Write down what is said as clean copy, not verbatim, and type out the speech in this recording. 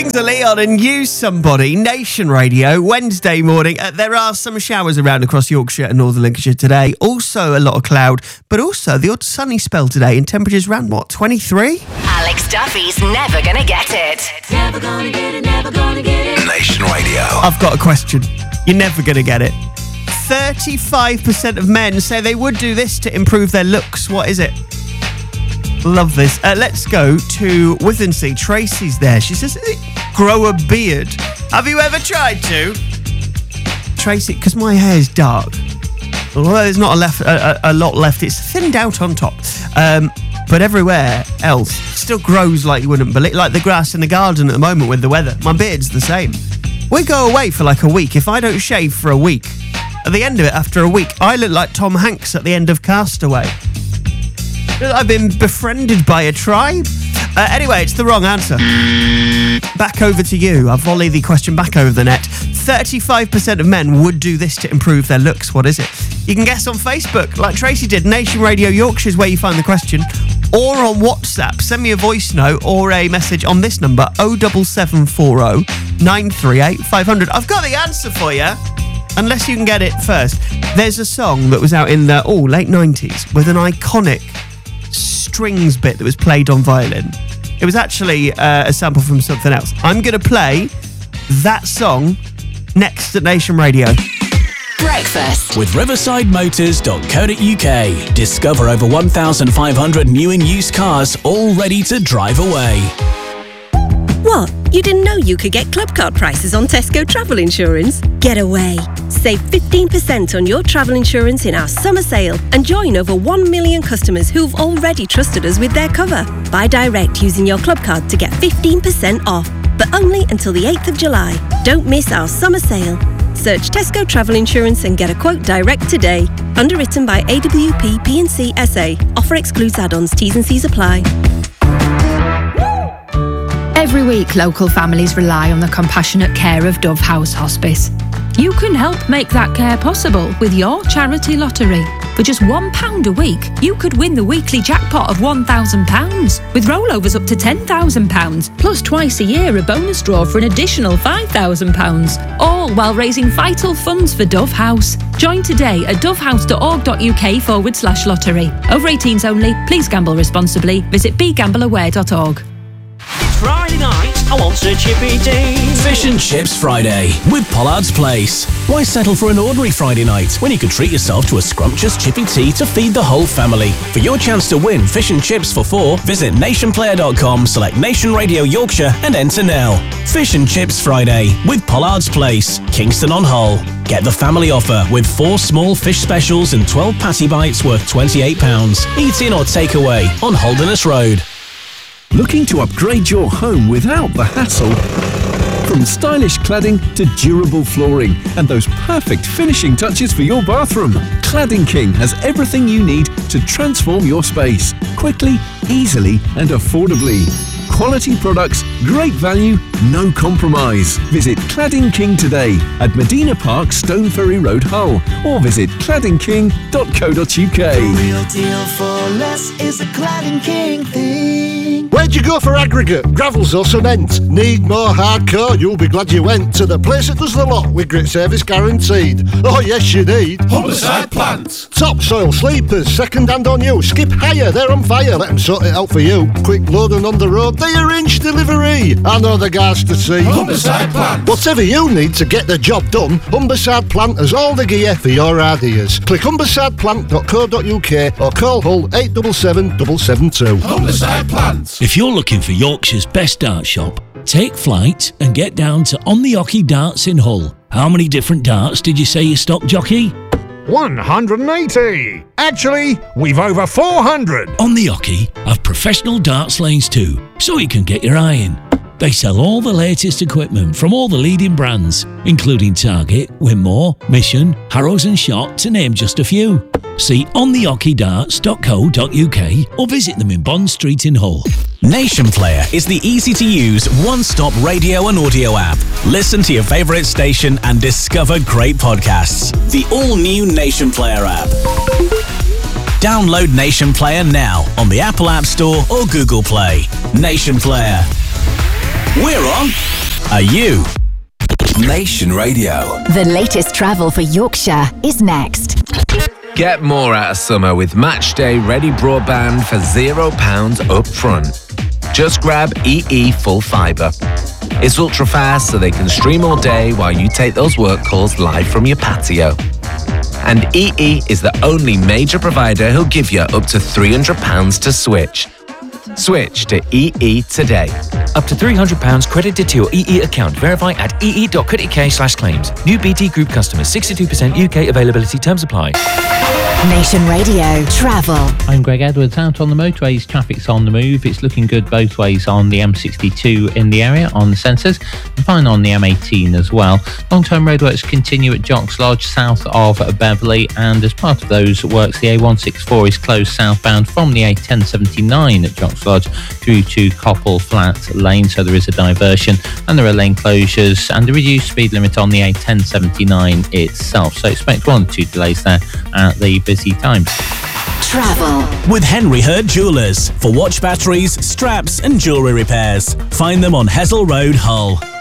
Kings of Leon and Use Somebody, Nation Radio, Wednesday morning. There are some showers around across Yorkshire and Northern Lincolnshire today. Also a lot of cloud, but also the odd sunny spell today and temperatures around, 23? Alex Duffy's Never Gonna Get It. Never gonna get it, never gonna get it. Nation Radio. I've got a question. You're never going to get it. 35% of men say they would do this to improve their looks. What is it? Love this. Let's go to Withensea. Tracy's there. She says, grow a beard. Have you ever tried to? Tracy, because my hair is dark. Although there's not a lot left, it's thinned out on top. But everywhere else still grows like you wouldn't believe. Like the grass in the garden at the moment with the weather. My beard's the same. We go away for like a week. If I don't shave for a week, at the end of it, after a week, I look like Tom Hanks at the end of Castaway. I've been befriended by a tribe. Anyway, it's the wrong answer. Back over to you. I'll volley the question back over the net. 35% of men would do this to improve their looks. What is it? You can guess on Facebook, like Tracy did. Nation Radio Yorkshire is where you find the question. Or on WhatsApp. Send me a voice note or a message on this number, 07740 938 500. I've got the answer for you. Unless you can get it first. There's a song that was out in the late 90s with an iconic strings bit that was played on violin. It was actually a sample from something else. I'm going to play that song next at Nation Radio. Breakfast with riversidemotors.co.uk. Discover over 1,500 new and used cars all ready to drive away. What? You didn't know you could get club card prices on Tesco travel insurance? Get away. Save 15% on your travel insurance in our summer sale and join over 1 million customers who've already trusted us with their cover. Buy direct using your club card to get 15% off, but only until the 8th of July. Don't miss our summer sale. Search Tesco Travel Insurance and get a quote direct today. Underwritten by AWP P&C SA. Offer excludes add-ons. T's and C's apply. Every week, local families rely on the compassionate care of Dove House Hospice. You can help make that care possible with your charity lottery. For just £1 a week, you could win the weekly jackpot of £1,000, with rollovers up to £10,000, plus twice a year a bonus draw for an additional £5,000, all while raising vital funds for Dove House. Join today at dovehouse.org.uk/lottery. Over 18s only. Please gamble responsibly. Visit begambleaware.org. Friday night, I want a chippy tea. Fish and Chips Friday with Pollard's Place. Why settle for an ordinary Friday night when you could treat yourself to a scrumptious chippy tea to feed the whole family? For your chance to win fish and chips for 4, visit nationplayer.com, select Nation Radio Yorkshire and enter now. Fish and Chips Friday with Pollard's Place, Kingston on Hull. Get the family offer with 4 small fish specials and 12 patty bites worth £28. Eat in or take away on Holderness Road. Looking to upgrade your home without the hassle? From stylish cladding to durable flooring and those perfect finishing touches for your bathroom, Cladding King has everything you need to transform your space quickly, easily and affordably. Quality products, great value, no compromise. Visit Cladding King today at Medina Park, Stone Ferry Road, Hull, or visit claddingking.co.uk. The real deal for less is the Cladding King thing. Where'd you go for aggregate, gravels or cement? Need more hardcore? You'll be glad you went to the place that does the lot with grit service guaranteed. Oh yes, you need Humberside Plant. Topsoil, sleepers, second hand on you. Skip higher, they're on fire. Let them sort it out for you. Quick loading on the road, they arrange delivery. I know the guys to see. Humberside Plant. Whatever you need to get the job done, Humberside Plant has all the gear for your ideas. Click humbersideplant.co.uk or call Hull 877 772. Humberside Plant. If you're looking for Yorkshire's best dart shop, take flight and get down to On the Hockey Darts in Hull. How many different darts did you say you stock, jockey? 180! Actually, we've over 400! On the Hockey have professional darts lanes too, so you can get your eye in. They sell all the latest equipment from all the leading brands, including Target, Winmore, Mission, Harrows and Shot, to name just a few. See onthehockeydarts.co.uk or visit them in Bond Street in Hull. Nation Player is the easy-to-use, one-stop radio and audio app. Listen to your favourite station and discover great podcasts. The all-new Nation Player app. Download Nation Player now on the Apple App Store or Google Play. Nation Player. We're on are you. Nation Radio. The latest travel for Yorkshire is next. Get more out of summer with Matchday Ready Broadband for £0 up front. Just grab EE Full Fibre. It's ultra fast so they can stream all day while you take those work calls live from your patio. And EE is the only major provider who'll give you up to £300 to switch. Switch to EE today. Up to £300 credited to your EE account. Verify at ee.co.uk/claims. New BT Group customers. 62% UK availability. Terms apply. Nation Radio Travel. I'm Greg Edwards. Out on the motorways, traffic's on the move. It's looking good both ways on the M62 in the area on the sensors, and fine on the M18 as well. Long-term roadworks continue at Jocks Lodge south of Beverley, and as part of those works, the A164 is closed southbound from the A1079 at Jocks Lodge through to Coppell Flat Lane, so there is a diversion, and there are lane closures and a reduced speed limit on the A1079 itself. So expect 1 or 2 delays there at the busy times. Travel with Henry Hurd Jewellers for watch batteries, straps and jewellery repairs. Find them on Hessel Road, Hull.